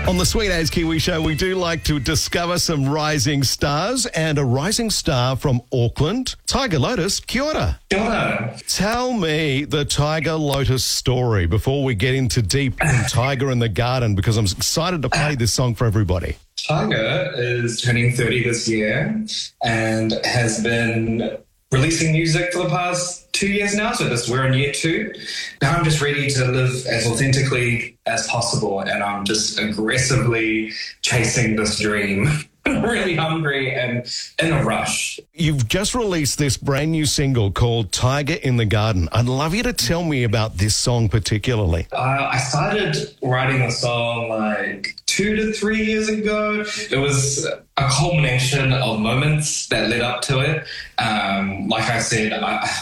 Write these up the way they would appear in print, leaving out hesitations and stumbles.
On the Sweet As Kiwi Show, we do like to discover some rising stars, and a rising star from Auckland, Tiger Lotus. Kia ora. Kia ora. Tell me the Tiger Lotus story before we get into deep in Tiger in the Garden, because I'm excited to play this song for everybody. Tiger is turning 30 this year and has been releasing music for the past 2 years now, so we're in year 2. Now I'm just ready to live as authentically as possible, and I'm just aggressively chasing this dream. Really hungry and in a rush. You've just released this brand new single called Tiger in the Garden. I'd love you to tell me about this song particularly. I started writing the song like 2 to 3 years ago. It was a culmination of moments that led up to it. Like I said,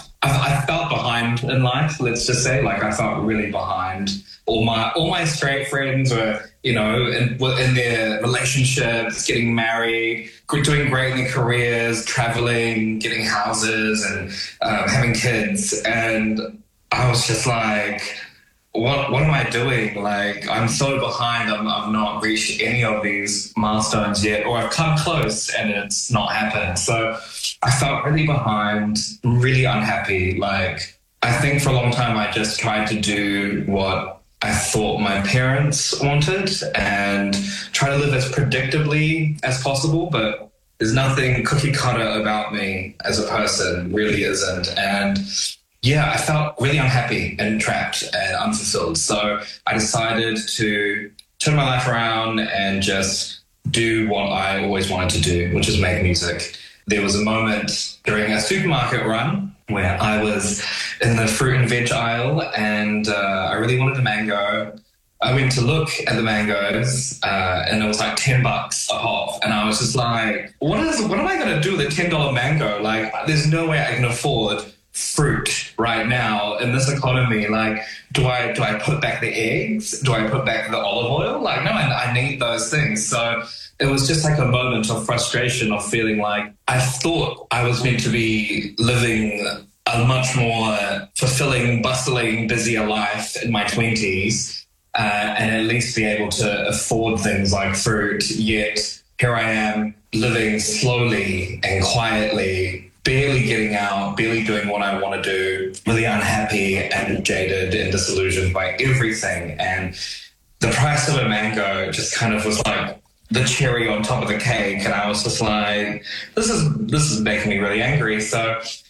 I felt behind in life, let's just say. Like, I felt really behind. All my straight friends were, in their relationships, getting married, doing great in their careers, traveling, getting houses, and having kids. And I was just like, what am I doing? Like, I'm so behind. I've not reached any of these milestones yet, or I've come close and it's not happened. So I felt really behind, really unhappy. Like, I think for a long time I just tried to do what I thought my parents wanted and try to live as predictably as possible, but there's nothing cookie cutter about me as a person, really isn't. And yeah, I felt really unhappy and trapped and unfulfilled. So I decided to turn my life around and just do what I always wanted to do, which is make music. There was a moment during a supermarket run where I was in the fruit and veg aisle, and I really wanted a mango. I went to look at the mangoes, and it was like $10 a pop. And I was just like, what am I going to do with a $10 mango? Like, there's no way I can afford fruit right now in this economy. Like, do I put back the eggs? Do I put back the olive oil? Like, no, I need those things. So it was just like a moment of frustration, of feeling like I thought I was meant to be living a much more fulfilling, bustling, busier life in my 20s, and at least be able to afford things like fruit. Yet here I am living slowly and quietly, barely getting out, barely doing what I want to do, really unhappy and jaded and disillusioned by everything. And the price of a mango just kind of was like the cherry on top of the cake, and I was just like, this is making me really angry. So